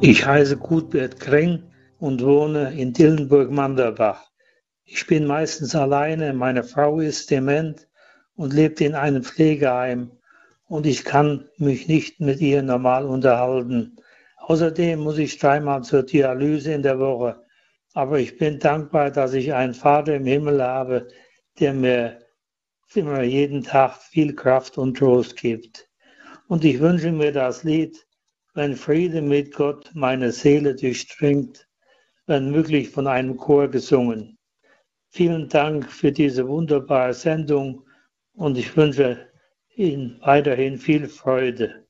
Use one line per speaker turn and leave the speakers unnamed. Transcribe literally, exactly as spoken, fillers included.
Ich heiße Gutbert Kreng und wohne in Dillenburg-Manderbach. Ich bin meistens alleine, meine Frau ist dement und lebt in einem Pflegeheim und ich kann mich nicht mit ihr normal unterhalten. Außerdem muss ich dreimal zur Dialyse in der Woche. Aber ich bin dankbar, dass ich einen Vater im Himmel habe, der mir immer jeden Tag viel Kraft und Trost gibt. Und ich wünsche mir das Lied, wenn Friede mit Gott meine Seele durchdringt, wenn möglich von einem Chor gesungen. Vielen Dank für diese wunderbare Sendung und ich wünsche Ihnen weiterhin viel Freude.